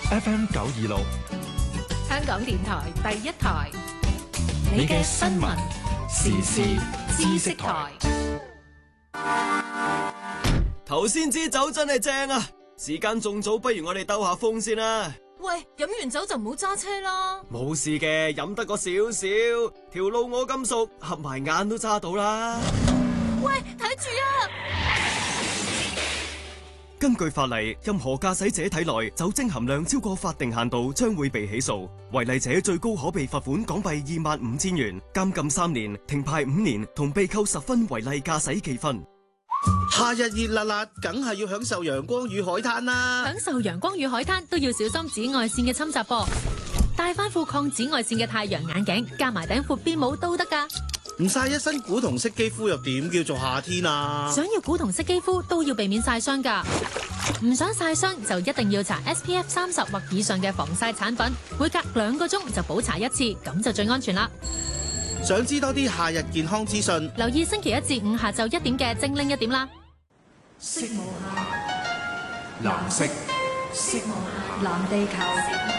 FM 926， 香港電台第一台，你嘅新聞時事知識台。 頭先支酒真係正啊！時間仲早，不如我哋兜下風先啦。 喂，飲完酒就唔好揸車啦。 冇事嘅，飲得個少少，條路我咁熟，合埋眼都揸到啦。 喂，睇住啊！ 根據法例，任何駕駛者體內酒精含量超過法定限度，將會被起訴。違例者最高可被罰款港幣25,000元、監禁3年、停牌5年，同被扣10分違例駕駛記分。 夏日熱辣辣，梗係要享受陽光與海灘啦！ 享受陽光與海灘都要小心紫外線嘅侵襲噃，戴翻副抗紫外線嘅太陽眼鏡，加埋頂闊邊帽都得㗎。 唔曬一身古銅色肌膚又點叫做夏天啊？ 想要古銅色肌膚都要避免曬傷㗎，唔想曬傷就一定要搽 SPF 30或以上嘅防曬產品，每隔2個鐘就補搽一次，咁就最安全啦。 想知多啲夏日健康資訊， 留意星期1至5下晝1點嘅精靈1點啦。 色無限，藍色，色無限，藍地球。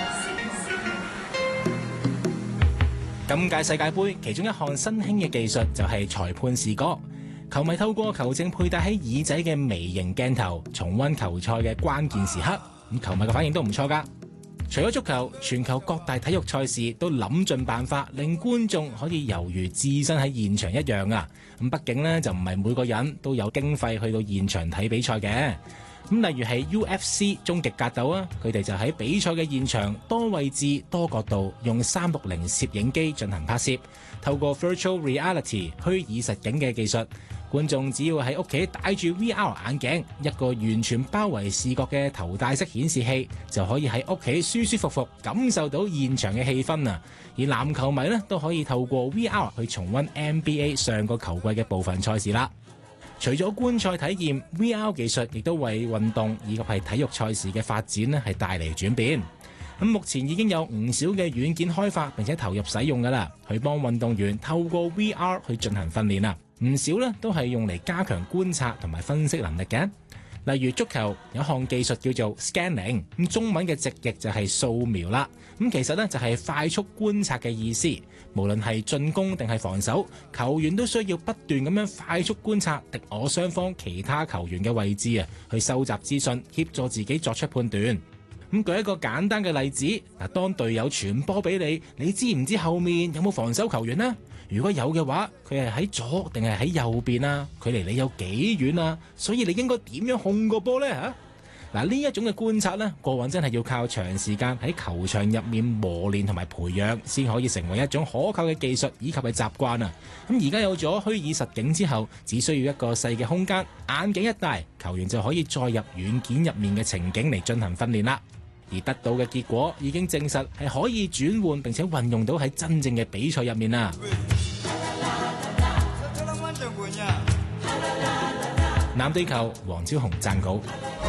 今屆世界盃其中一項新興嘅技術就係裁判視覺，球迷透過球證佩戴喺耳仔嘅微型鏡頭，重溫球賽嘅關鍵時刻。咁球迷嘅反應都唔錯㗎。除咗足球，全球各大體育賽事都諗盡辦法，令觀眾可以猶如置身喺現場一樣啊！咁畢竟呢，就唔係每個人都有經費去到現場睇比賽嘅。咁例如係 UFC 終極格鬥啊，佢哋就喺比賽嘅現場多位置多角度用360攝影機進行拍攝，透過 Virtual Reality 虛擬實境嘅技術，觀眾只要喺屋企戴住 VR 眼鏡，一個完全包圍視覺嘅頭戴式顯示器，就可以喺屋企舒舒服服感受到現場嘅氣氛啊！而籃球迷呢，都可以透過 VR 去重溫 NBA 上個球季嘅部分賽事啦。除咗觀賽體驗 ，VR 技術亦都為運動以及係體育賽事嘅發展呢係帶嚟轉變。咁目前已經有唔少嘅軟件開發並且投入使用㗎啦，去幫運動員透過 VR 去進行訓練啊。唔少呢都係用嚟加強觀察同埋分析能力嘅。例如足球有項技術叫做 scanning， 咁中文嘅直譯就係掃描啦。咁其實呢就係快速觀察嘅意思。無論係進攻定係防守，球員都需要不斷咁樣快速觀察敵我雙方其他球員嘅位置啊，去收集資訊，協助自己作出判斷。咁舉一個簡單嘅例子，嗱，當隊友傳波俾你，你知唔知後面有冇防守球員呢？如果有嘅話，佢係喺左定係喺右邊啊？距離你有幾遠啊？所以你應該點樣控個波呢？嚇！嗱，呢一種嘅觀察呢，過往真係要靠長時間喺球場入面磨練同埋培養，先可以成為一種可靠嘅技術以及係習慣啊！咁而家有咗虛擬實境之後，只需要一個細嘅空間，眼鏡一戴，球員就可以再入軟件入面嘅情景嚟進行訓練啦。而得到嘅結果已經證實係可以轉換並且運用到喺真正嘅比賽入面啦。藍地球，黃超雄撰稿。